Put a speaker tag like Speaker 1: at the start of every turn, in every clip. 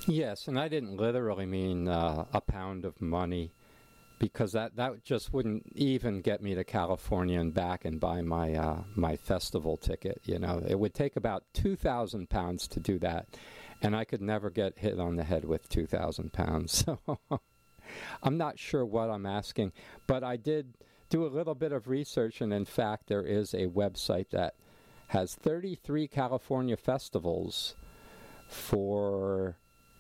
Speaker 1: Yes, and I didn't literally mean a pound of money, because that just wouldn't even get me to California and back and buy my festival ticket. You know, it would take about 2,000 pounds to do that, and I could never get hit on the head with 2,000 pounds. So I'm not sure what I'm asking, but I did do a little bit of research, and in fact, there is a website that has 33 California festivals for,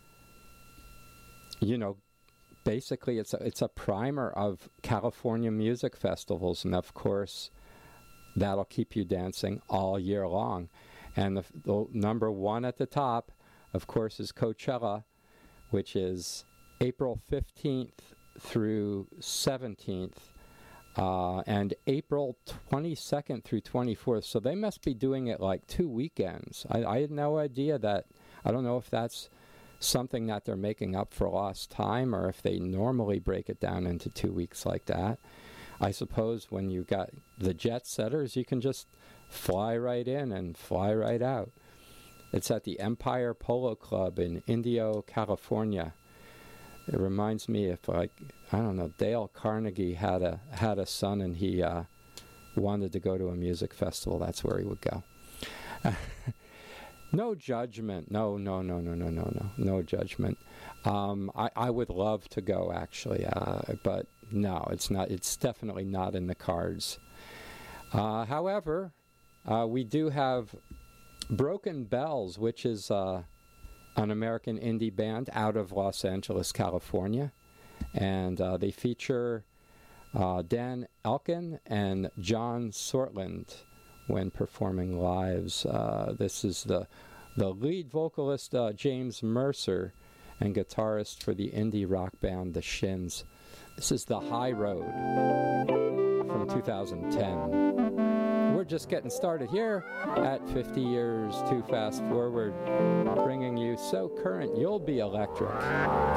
Speaker 1: you know, basically it's a primer of California music festivals, and of course that'll keep you dancing all year long. And the number one at the top, of course, is Coachella, which is April 15th through 17th, and April 22nd through 24th. So they must be doing it like 2 weekends. I had no idea that. I don't know if that's something that they're making up for lost time, or if they normally break it down into 2 weeks like that. I suppose when you got the jet setters, you can just fly right in and fly right out. It's at the Empire Polo Club in Indio, California. It reminds me if, like, I don't know, Dale Carnegie had a son and he wanted to go to a music festival. That's where he would go. No judgment. No judgment. I would love to go, actually, but no, it's not. It's definitely not in the cards. However, we do have Broken Bells, which is an American indie band out of Los Angeles, California, and they feature Dan Elkin and John Sortland when performing lives. This is the lead vocalist, James Mercer, and guitarist for the indie rock band The Shins. This is The High Road from 2010. We're just getting started here at 50 Years Too Fast Forward, bringing you So Current You'll Be Electric.